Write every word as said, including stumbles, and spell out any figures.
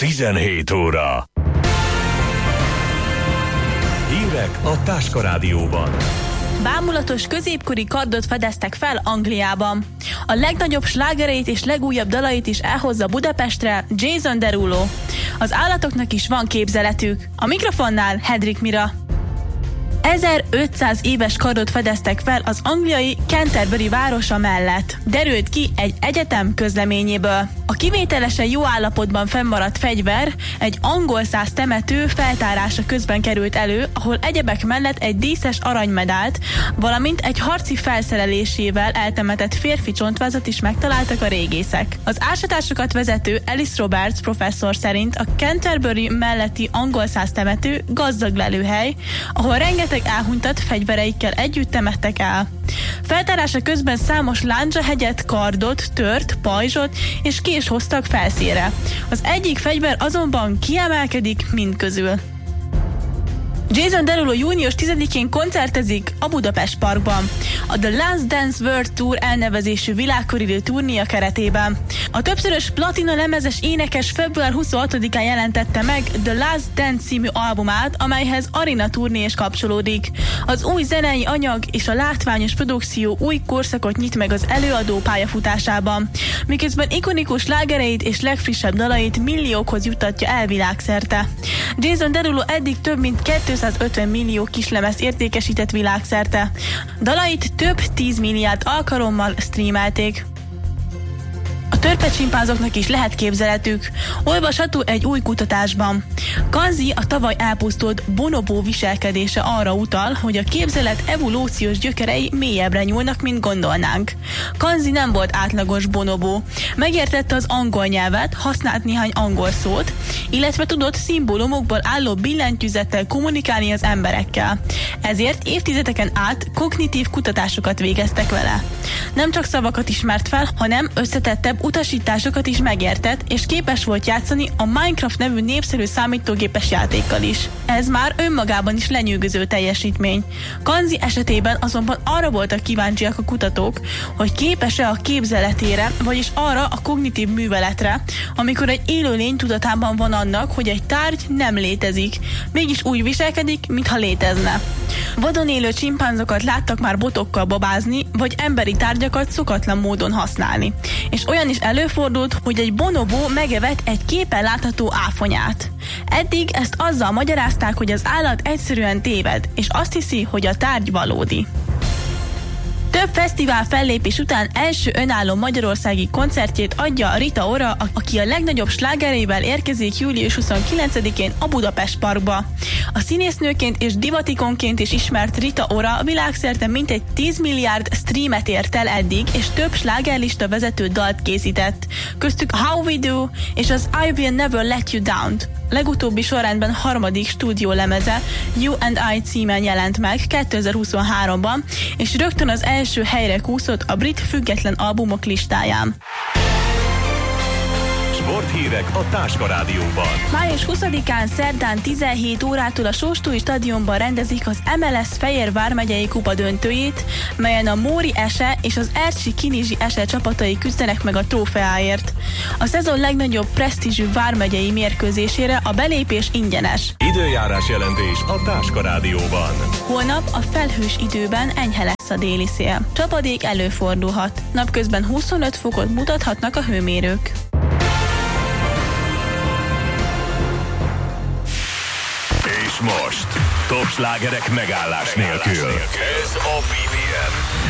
tizenhét óra. Hírek a Táska Rádióban. Bámulatos középkori kardot fedeztek fel Angliában. A legnagyobb slágereit és legújabb dalait is elhozza Budapestre Jason Derulo. Az állatoknak is van képzeletük. A mikrofonnál Hedrik Mira. ezerötszáz éves kardot fedeztek fel az angliai Canterbury városa mellett. Derült ki egy egyetem közleményéből. A kivételesen jó állapotban fennmaradt fegyver egy angol száz temető feltárása közben került elő, ahol egyebek mellett egy díszes aranymedált, valamint egy harci felszerelésével eltemetett férfi csontvázat is megtaláltak a régészek. Az ásatásokat vezető Alice Roberts professzor szerint a Canterbury melletti angol száz temető gazdag lelőhely, ahol rengeteg elhunytat fegyvereikkel együtt temettek el. Feltárása közben számos lándzsahegyet, kardot, tört, pajzsot és kést hoztak felszínre. Az egyik fegyver azonban kiemelkedik mindközül. Jason Derulo június tizedikén koncertezik a Budapest Parkban, a The Last Dance World Tour elnevezésű világkörüli turnéja keretében. A többszörös platina lemezes énekes február huszonhatodikán jelentette meg The Last Dance című albumát, amelyhez arena turné is kapcsolódik. Az új zenei anyag és a látványos produkció új korszakot nyit meg az előadó pályafutásában, miközben ikonikus slágereit és legfrissebb dalait milliókhoz juttatja el világszerte. Jason Derulo eddig több mint kétszázötven millió kislemez értékesített világszerte. Dalait több tíz milliárd alkalommal streamelték. A törpecsimpánzoknak is lehet képzeletük. Olvasható egy új kutatásban. Kanzi, a tavaly elpusztult bonobó viselkedése arra utal, hogy a képzelet evolúciós gyökerei mélyebbre nyúlnak, mint gondolnánk. Kanzi nem volt átlagos bonobó. Megértette az angol nyelvet, használt néhány angol szót, illetve tudott szimbólumokból álló billentyűzettel kommunikálni az emberekkel. Ezért évtizedeken át kognitív kutatásokat végeztek vele. Nem csak szavakat ismert fel, hanem összetettebb utasításokat is megértett, és képes volt játszani a Minecraft nevű népszerű számítógépes játékkal is. Ez már önmagában is lenyűgöző teljesítmény. Kanzi esetében azonban arra voltak kíváncsiak a kutatók, hogy képes-e a képzeletére, vagyis arra a kognitív műveletre, amikor egy élőlény tudatában van annak, hogy egy tárgy nem létezik, mégis úgy viselkedik, mintha létezne. Vadon élő csimpánzokat láttak már botokkal babázni, vagy emberi tárgyakat szokatlan módon használni. És olyan is előfordult, hogy egy bonobó megevett egy képen látható áfonyát. Eddig ezt azzal magyarázták, hogy az állat egyszerűen téved, és azt hiszi, hogy a tárgy valódi. Több fesztivál fellépés után első önálló magyarországi koncertjét adja Rita Ora, aki a legnagyobb slágereivel érkezik július huszonkilencedikén a Budapest Parkba. A színésznőként és divatikonként is ismert Rita Ora világszerte mintegy tíz milliárd streamet ért el eddig, és több slágerlista vezető dalt készített. Köztük How We Do és az I Will Never Let You Down. Legutóbbi sorrendben harmadik stúdiólemeze You and I címen jelent meg kétezer-huszonháromban, és rögtön az első helyre kúszott a brit független albumok listáján. Sporthírek a Táska Rádióban. május huszadikán szerdán tizenhét órától a Sóstúi stadionban rendezik az em el es Fejér vármegyei kupa döntőjét, melyen a Móri Ese és az Ercsi Kinizsi Ese csapatai küzdenek meg a trófeáért. A szezon legnagyobb presztízsű vármegyei mérkőzésére a belépés ingyenes. Időjárás jelentés a Táska Rádióban. Holnap a felhős időben enyhe lesz a déli szél. Csapadék előfordulhat. Napközben huszonöt fokot mutathatnak a hőmérők. És most top slágerek megállás nélkül. Ez a bé pé em.